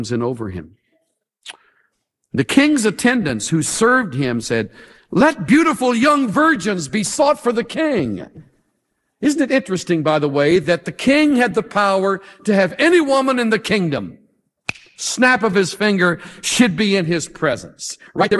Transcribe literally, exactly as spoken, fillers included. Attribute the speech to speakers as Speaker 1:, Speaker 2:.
Speaker 1: and over him. The king's attendants who served him said, "Let beautiful young virgins be sought for the king." Isn't it interesting, by the way, that the king had the power to have any woman in the kingdom, snap of his finger, should be in his presence. Right there